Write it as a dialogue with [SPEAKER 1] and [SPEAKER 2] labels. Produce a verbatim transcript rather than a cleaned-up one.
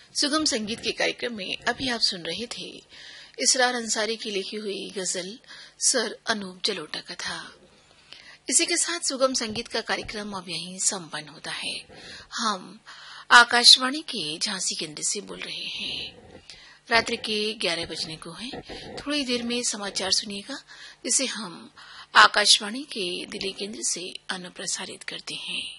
[SPEAKER 1] सुगम संगीत के कार्यक्रम में अभी आप सुन रहे थे इसरार अंसारी की लिखी हुई गजल सर अनूप जलोटा का था। इसी के साथ सुगम संगीत का कार्यक्रम अब यहीं संपन्न होता है। हम आकाशवाणी के झांसी केंद्र से बोल रहे हैं। रात्रि के ग्यारह बजने को है। थोड़ी देर में समाचार सुनिएगा, जिसे हम आकाशवाणी के दिल्ली केंद्र से अनुप्रसारित करते हैं।